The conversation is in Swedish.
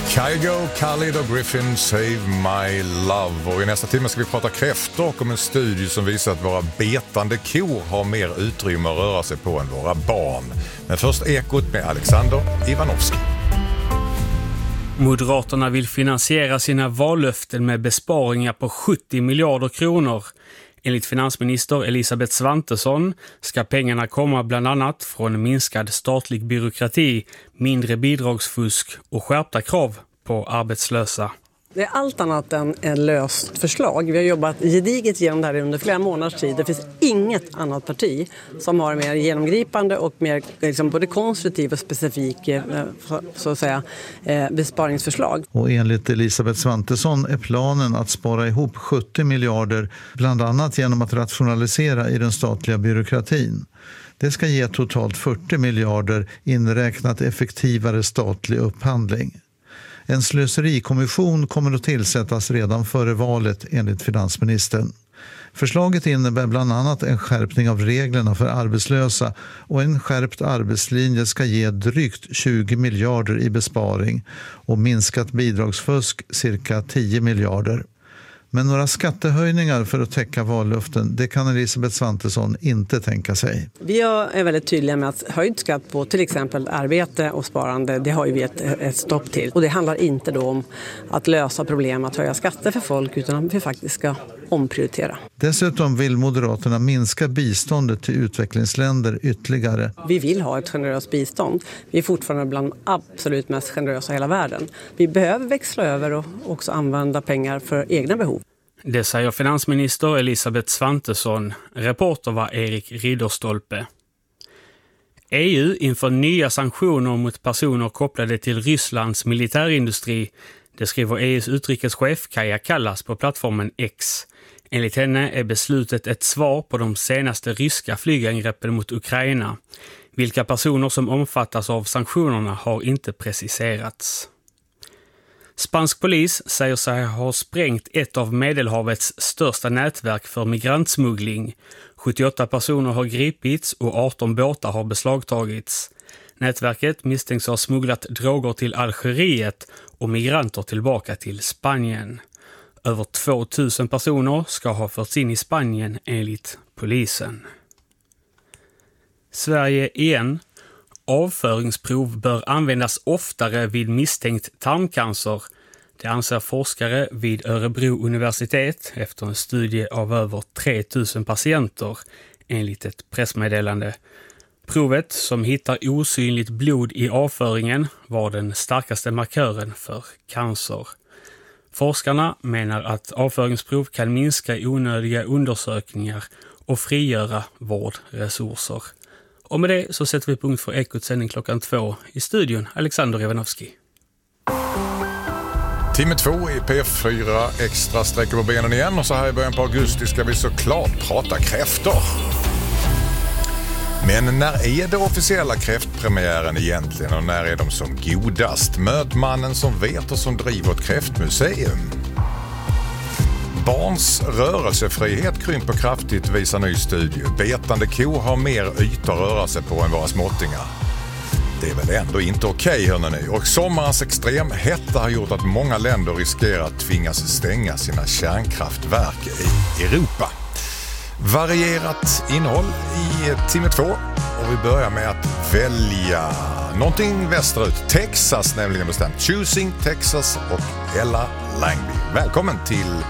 Kygo, Khalid och Griffin, Save My Love. Och i nästa timme ska vi prata kräftor och om en studie som visar att våra betande kor har mer utrymme att röra sig på än våra barn. Men först Ekot med Alexander Ivanovski. Moderaterna vill finansiera sina vallöften med besparingar på 70 miljarder kronor. Enligt finansminister Elisabeth Svantesson ska pengarna komma bland annat från minskad statlig byråkrati, mindre bidragsfusk och skärpta krav på arbetslösa. Det är allt annat än ett löst förslag. Vi har jobbat gediget genom det här under flera månaders tid. Det finns inget annat parti som har mer genomgripande och mer både konstruktiv och specifik så att säga, besparingsförslag. Och enligt Elisabeth Svantesson är planen att spara ihop 70 miljarder bland annat genom att rationalisera i den statliga byråkratin. Det ska ge totalt 40 miljarder inräknat effektivare statlig upphandling. En slöserikommission kommer att tillsättas redan före valet enligt finansministern. Förslaget innebär bland annat en skärpning av reglerna för arbetslösa och en skärpt arbetslinje ska ge drygt 20 miljarder i besparing och minskat bidragsfusk cirka 10 miljarder. Men några skattehöjningar för att täcka vallöften, det kan Elisabeth Svantesson inte tänka sig. Vi är väldigt tydliga med att höjd skatt på till exempel arbete och sparande, det har ju vi ett stopp till. Och det handlar inte då om att lösa problem att höja skatter för folk utan att vi faktiskt ska omprioritera. Dessutom vill Moderaterna minska biståndet till utvecklingsländer ytterligare. Vi vill ha ett generöst bistånd. Vi är fortfarande bland absolut mest generösa i hela världen. Vi behöver växla över och också använda pengar för egna behov. Det säger finansminister Elisabeth Svantesson. Reporter var Erik Ridderstolpe. EU inför nya sanktioner mot personer kopplade till Rysslands militärindustri. Det skriver EUs utrikeschef Kaja Kallas på plattformen X. Enligt henne är beslutet ett svar på de senaste ryska flygangreppen mot Ukraina. Vilka personer som omfattas av sanktionerna har inte preciserats. Spansk polis säger sig ha sprängt ett av Medelhavets största nätverk för migrantsmuggling. 78 personer har gripits och 18 båtar har beslagtagits. Nätverket misstänks ha smugglat droger till Algeriet och migranter tillbaka till Spanien. Över 2000 personer ska ha förts in i Spanien enligt polisen. Sverige igen. Avföringsprov bör användas oftare vid misstänkt tarmcancer. Det anser forskare vid Örebro universitet efter en studie av över 3000 patienter enligt ett pressmeddelande. Provet som hittar osynligt blod i avföringen var den starkaste markören för cancer. Forskarna menar att avföringsprov kan minska onödiga undersökningar och frigöra vårdresurser. Och med det så sätter vi punkt för Ekots sändning klockan 2 i studion. Alexander Ivanovski. Timme 2 i P4 Extra sträcker på benen igen och så här i början på augusti ska vi såklart prata kräftor. Men när är det officiella kräftpremiären egentligen och när är de som godast? Möt mannen som vet och som driver ett kräftmuseum. Barns rörelsefrihet krymper kraftigt visar ny studie. Betande kor har mer ytor att röra sig på än våra småttingar. Det är väl ändå inte okej, hörni ni. Och sommarens extrem hetta har gjort att många länder riskerar att tvingas stänga sina kärnkraftverk i Europa. Varierat innehåll i timme 2 och vi börjar med att välja någonting västerut. Texas nämligen bestämt. Choosing Texas och Ella Langby. Välkommen till